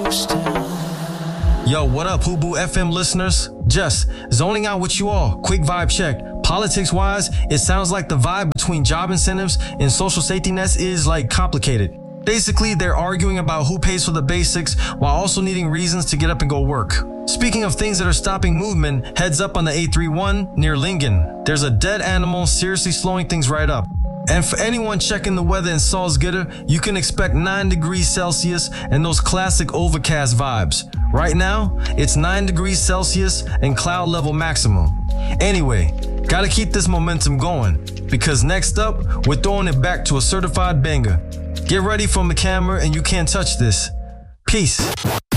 Yo, what up, Hubu FM listeners? Just zoning out with you all. Quick vibe check. Politics-wise, it sounds like the vibe between job incentives and social safety nets is like complicated. Basically, they're arguing about who pays for the basics while also needing reasons to get up and go work. Speaking of things that are stopping movement, heads up on the 831 near Lingen. There's a dead animal seriously slowing things right up. And for anyone checking the weather in Salzgitter, you can expect 9 degrees Celsius and those classic overcast vibes. Right now, it's 9 degrees Celsius and cloud level maximum. Anyway, gotta keep this momentum going, because next up, we're throwing it back to a certified banger. Get ready from the camera and you can't touch this. Peace.